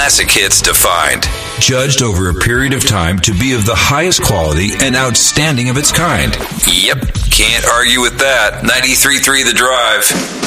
classic hits defined. Judged over a period of time to be of the highest quality and outstanding of its kind. Yep, can't argue with that. 93.3 The Drive.